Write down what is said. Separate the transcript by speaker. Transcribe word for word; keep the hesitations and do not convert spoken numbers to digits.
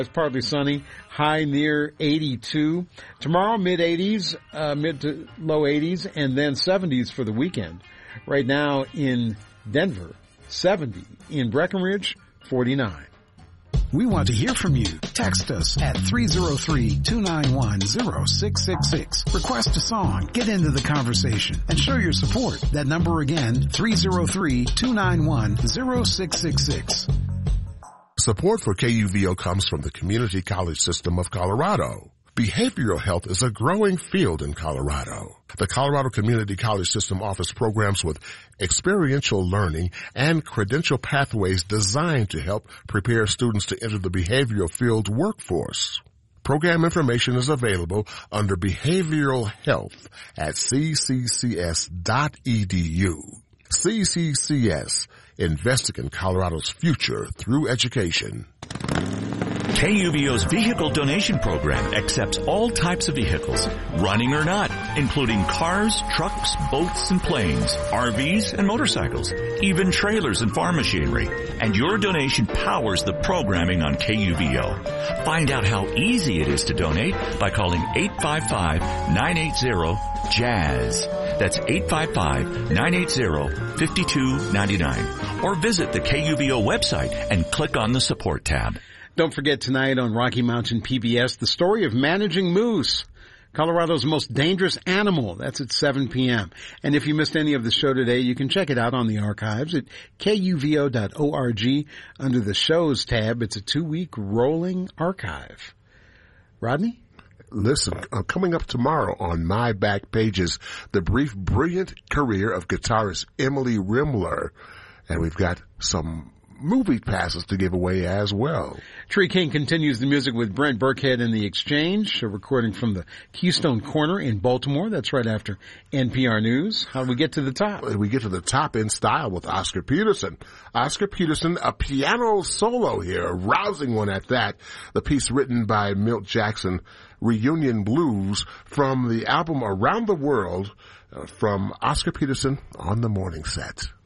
Speaker 1: It's partly sunny, high near eighty-two. Tomorrow, mid-eighties, uh, mid to low eighties, and then seventies for the weekend. Right now in Denver, seventy. In Breckenridge, forty-nine.
Speaker 2: We want to hear from you. Text us at three oh three, two nine one, oh six six six. Request a song, get into the conversation, and show your support. That number again, three oh three, two nine one, oh six six six.
Speaker 3: Support for K U V O comes from the Community College System of Colorado. Behavioral health is a growing field in Colorado. The Colorado Community College System offers programs with experiential learning and credential pathways designed to help prepare students to enter the behavioral field workforce. Program information is available under Behavioral Health at c c c s dot e d u. C C C S, investing in Colorado's future through education.
Speaker 4: K U V O's vehicle donation program accepts all types of vehicles, running or not, including cars, trucks, boats, and planes, R Vs, and motorcycles, even trailers and farm machinery. And your donation powers the programming on K U V O. Find out how easy it is to donate by calling eight five five, nine eight zero, jazz. That's eight five five, nine eight zero, five two nine nine. Or visit the K U V O website and click on the support tab.
Speaker 1: Don't forget tonight on Rocky Mountain P B S, the story of managing moose, Colorado's most dangerous animal. That's at seven p.m. And if you missed any of the show today, you can check it out on the archives at K U V O dot org under the shows tab. It's a two-week rolling archive. Rodney?
Speaker 3: Listen, uh, coming up tomorrow on My Back Pages, the brief, brilliant career of guitarist Emily Rimler. And we've got some movie passes to give away as well.
Speaker 1: Tree King continues the music with Brent Burkhead and The Exchange, a recording from the Keystone Corner in Baltimore. That's right after N P R News. How do we get to the top?
Speaker 3: We get to the top in style with Oscar Peterson. Oscar Peterson, a piano solo here, a rousing one at that. The piece written by Milt Jackson, Reunion Blues, from the album Around the World, uh, from Oscar Peterson on the Morning Set.